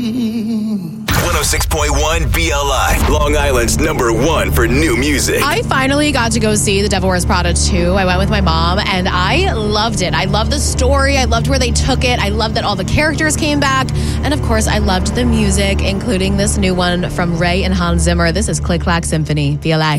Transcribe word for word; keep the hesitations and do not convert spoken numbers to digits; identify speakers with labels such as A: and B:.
A: one oh six point one B L I, Long Island's number one for new music.
B: I finally got to go see The Devil Wears Prada two. I went with my mom, and I loved it. I loved the story. I loved where they took it. I loved that all the characters came back. And, of course, I loved the music, including this new one from Ray and Hans Zimmer. This is Click Clack Symphony, B L I.